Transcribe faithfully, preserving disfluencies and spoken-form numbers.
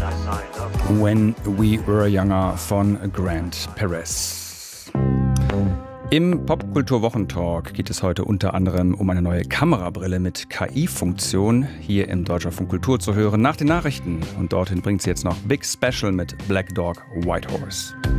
When We Were Younger von Grant Perez. Im Popkultur-Wochentalk geht es heute unter anderem um eine neue Kamerabrille mit K I-Funktion, hier im Deutschlandfunk Kultur zu hören, nach den Nachrichten. Und dorthin bringt sie jetzt noch Big Special mit Black Dog White Horse.